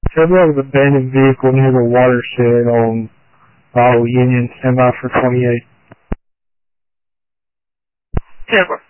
Federal abandoned vehicle near the watershed on Union, stand by for 28. 10-4.